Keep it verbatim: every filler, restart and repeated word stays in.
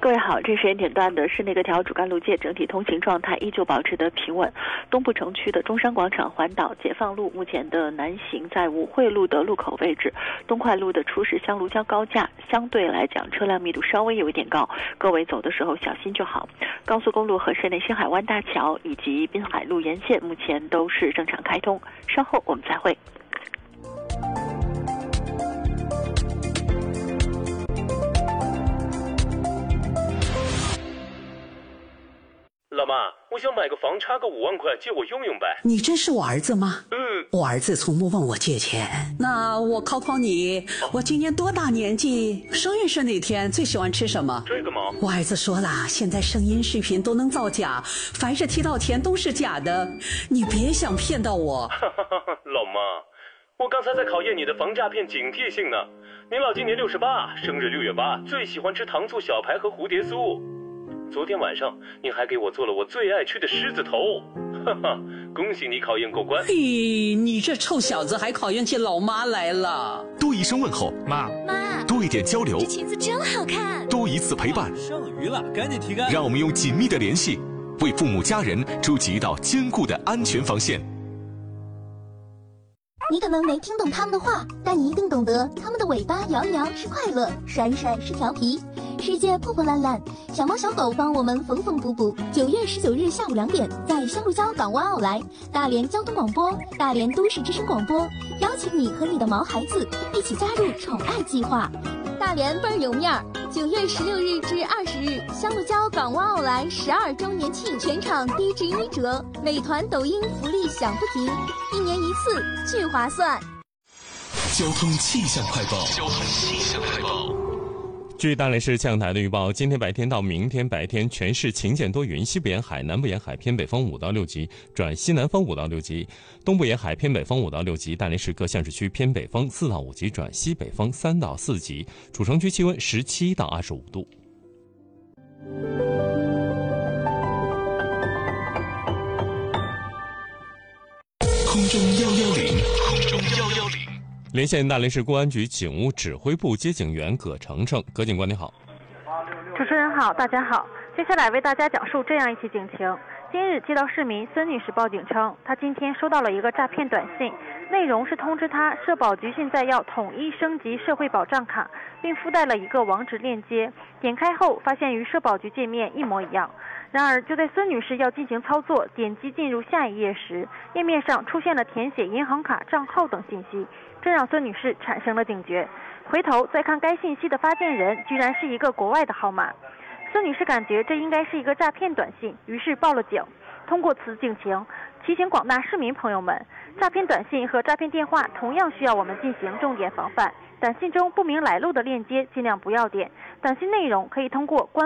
各位好，这时间点段的是那个条主干路界整体通行状态依旧保持的平稳。东部城区的中山广场环岛解放路目前的南行在武惠路的路口位置，东快路的出始乡卢交高架相对来讲车辆密度稍微有一点高，各位走的时候小心就好。高速公路和市内新海湾大桥以及滨海路沿线目前都是正常开通，稍后我们再会。 老妈，我想买个房，差个五万块，借我用用呗。 你真是我儿子吗？ 嗯， 我儿子从不问我借钱。那我考考你，哦、我今年多大年纪？生日是哪天？最喜欢吃什么？ 这个吗？ 我儿子说了，现在声音视频都能造假，凡是提到钱都是假的，你别想骗到我。 老妈，我刚才在考验你的防诈骗警惕性呢。您老今年六十八，生日六月八，最喜欢吃糖醋小排和蝴蝶酥。昨天晚上你还给我做了我最爱吃的狮子头，哈哈，恭喜你考验过关。 嘿，你这臭小子还考验起老妈来了。 多一声问候， 妈妈， 多一点交流， 这裙子真好看， 多一次陪伴， 剩余了赶紧提干。 让我们用紧密的联系为父母家人筑起一道坚固的安全防线。 你可能没听懂他们的话，但你一定懂得他们的尾巴摇一摇是快乐，闪一闪是调皮，世界破破烂烂，小猫小狗帮我们缝缝补补。九月十九日下午两点，在香鹿礁港湾奥莱，大连交通广播、大连都市之声广播邀请你和你的毛孩子一起加入宠爱计划。大连倍儿有面儿！九月十六日至二十日，香鹿礁港湾奥莱十二周年庆，全场低至一折，美团、抖音福利享不停，一年一次，巨划算。 交通气象快报。 交通气象快报。 据大连市气象台的预报，今天白天到明天白天，全市晴间多云，西部沿海、南部沿海偏北风五到六级转西南风五到六级，东部沿海偏北风五到六级。大连市各县市区偏北风四到五级转西北风三到四级。主城区气温十七到二十五度。 空中幺幺零， 空中幺幺零。 连线大连市公安局警务指挥部接警员葛程程，葛警官你好。 主持人好，大家好。接下来为大家讲述这样一起警情。今日接到市民孙女士报警称，她今天收到了一个诈骗短信，内容是通知她社保局现在要统一升级社会保障卡，并附带了一个网址链接，点开后发现与社保局界面一模一样。然而就在孙女士要进行操作，点击进入下一页时，页面上出现了填写银行卡账号等信息，这让孙女士产生了警觉。回头再看该信息的发件人居然是一个国外的号码，孙女士感觉这应该是一个诈骗短信，于是报了警。通过此警情，提醒广大市民朋友们，诈骗短信和诈骗电话同样需要我们进行重点防范。短信中不明来路的链接尽量不要点，短信内容可以通过官